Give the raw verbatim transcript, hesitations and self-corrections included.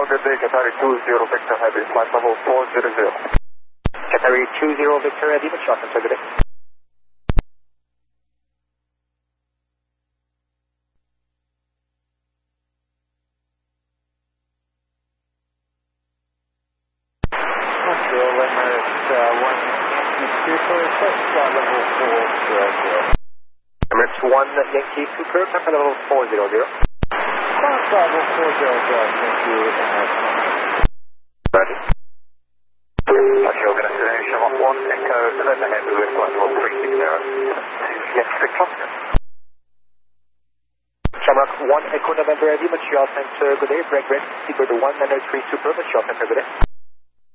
Hello, good day, Qatari two zero Victor Heavy, flight level four zero zero. Qatari two zero Victor Heavy, short and good day. Emirates one Yankee Super, Papa level four zero zero. Papa level four zero zero, thank you. Ready. Actual destination of one Echo, seven ahead with flight level three six zero. Yes, six cluster. Shamrock one Echo November Heavy, Montreal Center, good day. Greg Red, Seabird one nine oh three Super, Montreal Center, good day.